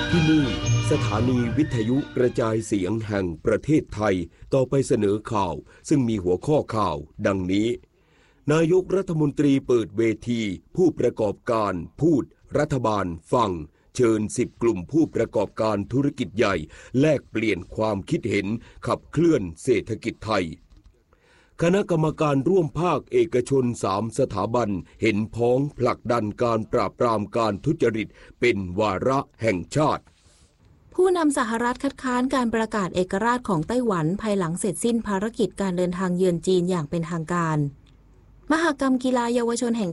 ที่นี่สถานีวิทยุกระจายเสียงแห่งประเทศไทยต่อไปเสนอข่าวซึ่งมีหัวข้อข่าวดังนี้นายกรัฐมนตรีเปิดเวทีผู้ประกอบการพูดรัฐบาลฟังเชิญ10 กลุ่มผู้ประกอบการธุรกิจใหญ่แลกเปลี่ยนความคิดเห็นขับเคลื่อนเศรษฐกิจไทยคณะกรรมการร่วมภาคเอกชน3 สถาบันเห็นพ้องผลักดันการปราบปรามการทุจริตเป็นวาระแห่งชาติผู้นำสหรัฐคัดค้านการประกาศเอกราชของไต้หวันภายหลังเสร็จสิ้นภารกิจการเดินทางเยือนจีนอย่างเป็นทางการมหกรรมกีฬาเยาวชนแห่ง